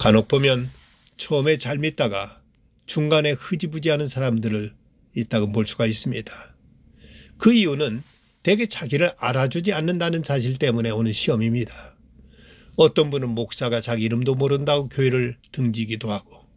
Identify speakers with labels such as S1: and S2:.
S1: 간혹 보면 처음에 잘 믿다가 중간에 흐지부지하는 사람들을 있다고 볼 수가 있습니다. 그 이유는 대개 자기를 알아주지 않는다는 사실 때문에 오는 시험입니다. 어떤 분은 목사가 자기 이름도 모른다고 교회를 등지기도 하고,